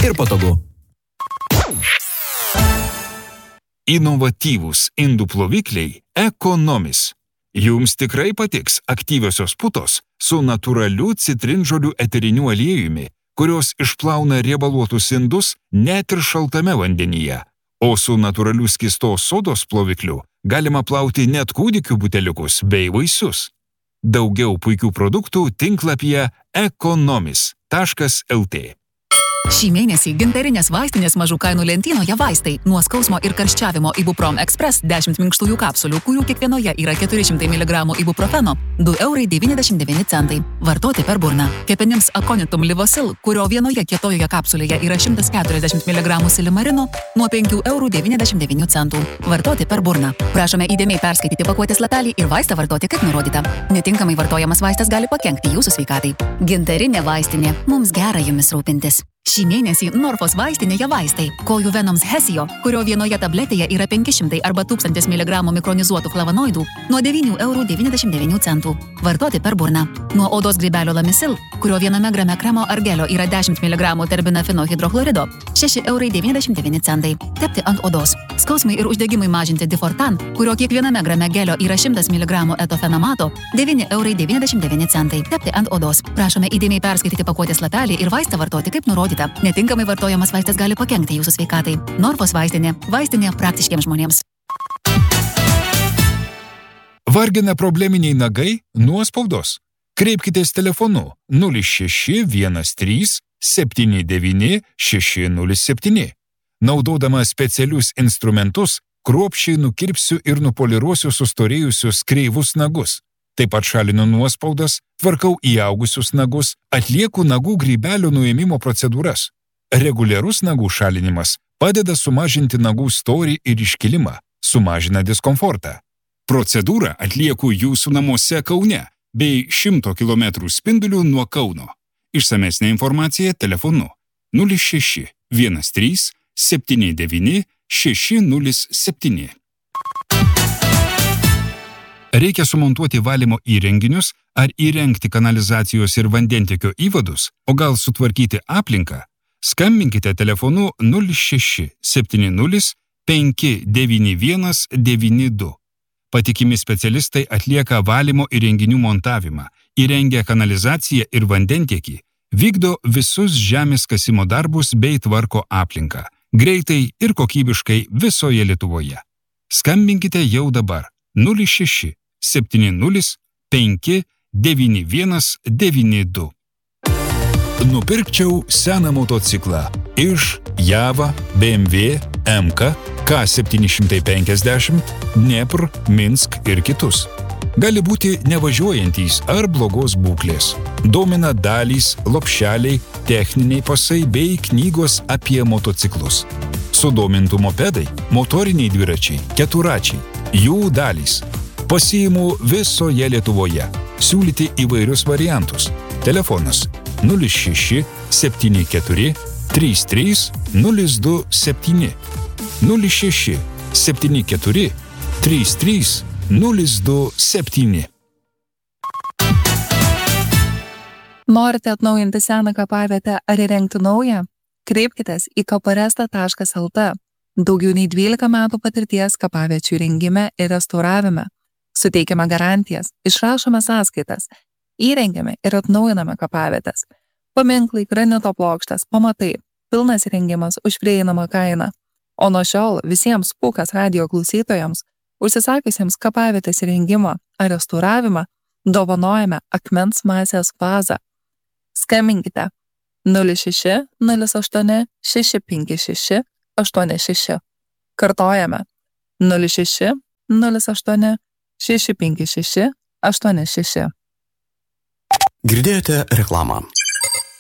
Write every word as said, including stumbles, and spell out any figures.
ir patogu. Inovatyvūs indų plovikliai Economis. Jums tikrai patiks aktyviosios putos su natūraliu citrinžolių eteriniu aliejumi, kurios išplauna riebaluotus indus net ir šaltame vandenyje. O su natūraliu skystos sodos plovikliu galima plauti net kūdikių buteliukus bei vaisius. Daugiau puikių produktų tinklapyje economis taškas lt. Šį mėnesį gintarinės vaistinės mažų kainų lentynoje vaistai nuo skausmo ir karščiavimo Ibuprom Express dešimt minkštųjų kapsulių, kurių kiekvienoje yra keturi šimtai miligramų ibuprofeno, du eurai devyniasdešimt devyni centai. Vartoti per burną. Kepenims Aconitum Livosil, kurio vienoje kietojoje kapsulėje yra šimtas keturiasdešimt miligramų silimarino, nuo penkių eurų devyniasdešimt devynių centų. Vartoti per burną. Prašome įdėmiai perskaityti pakuotės lapelį ir vaistą vartoti kaip nurodyta. Netinkamai vartojamas vaistas gali pakenkti jūsų sveikatai. Gintarinė vaistinė. Mums gera jumis rūpintis. Šį mėnesį Norfos vaistinėje vaistai. Kojų venoms Hesio, kurio vienoje tabletėje yra penki šimtai arba tūkstantis miligramų mikronizuotų flavonoidų, nuo devynių eurų devyniasdešimt devynių centų. Vartoti per burną. Nuo odos grybelio Lamisil, kurio viename grame kremo ar gelio yra dešimt miligramų terbinafino hidrochlorido, šeši eurai devyniasdešimt devyni centai. Tepti ant odos. Skausmai ir uždegimui mažinti Difortan, kurio kiekviename grame gelio yra šimtas miligramų etofenamato, devyni eurai devyniasdešimt devyni centai. Tepti ant odos. Prašome įdėmiai perskaityti pakuotės lapelį ir vaistą vartoti kaip nurodyta. Netinkamai vartojamas vaistas gali pakenkti jūsų sveikatai. Norfos vaistinė. Vaistinė praktiškiems žmonėms. Vargina probleminiai nagai nuo spaudos. Kreipkitės telefonu nulis šeši vienas trys septyni devyni šeši nulis septyni. Naudodama specialius instrumentus, kruopščiai nukirpsiu ir nupoliruosiu sustorėjusius kreivus nagus. Taip pat šalinu nuospaudas, tvarkau įaugusius nagus, atlieku nagų grybelio nuėmimo procedūras. Reguliarus nagų šalinimas padeda sumažinti nagų storį ir iškilimą, sumažina diskomfortą. Procedūrą atlieku jūsų namuose Kaune bei šimto kilometrų spinduliu nuo Kauno. Išsamesnė informacija telefonu nulis šeši vienas trys septyni devyni šeši nulis septyni. Reikia sumontuoti valymo įrenginius ar įrengti kanalizacijos ir vandentiekio įvadus, o gal sutvarkyti aplinką? Skambinkite telefonu nulis šeši septyni nulis penki devyni vienas devyni du. Patikimi specialistai atlieka valymo įrenginių montavimą, įrengia kanalizaciją ir vandentiekį, vykdo visus žemės kasimo darbus bei tvarko aplinką, greitai ir kokybiškai visoje Lietuvoje. Skambinkite jau dabar nulis šeši septyni nulis penki devyni vienas devyni du. Nupirkčiau seną motociklą iš Java, B M W, M K, K septyni šimtai penkiasdešimt, Dnepr, Minsk ir kitus. Gali būti nevažiuojantys ar blogos būklės. Domina dalys, lopšeliai, techniniai pasai bei knygos apie motociklus. Sudomintų mopedai, motoriniai dviračiai, keturačiai, jų dalys. Pasiimu visoje Lietuvoje. Siūlyti įvairius variantus. Telefonas nulis šeši septyni keturi trys trys nulis du septyni. nulis šeši septyni keturi trys trys nulis du septyni. Norite atnaujinti seną kapavietę ar įrengti naują? Kreipkitės į kaparesta taškas lt. Daugiau nei dvylika metų patirties kapaviečių įrengime ir restauravime. Suteikiame garantijas, išrašome sąskaitas, įrengiame ir atnaujiname kapavietės. Paminklai, granito plokštės, pamatai, pilnas įrengimas už prieinamą kainą. O nuo šiol visiems Pūkas radijo klausytojams, užsisakiusiems kapavietės įrengimą ar restauravimą, dovanojame akmens masės vazą. Skambinkite nulis šeši nulis aštuoni šeši penki šeši aštuoni šeši. Kartojame nulis šeši nulis aštuoni šeši penki šeši aštuoni šeši. Girdėjote reklamą.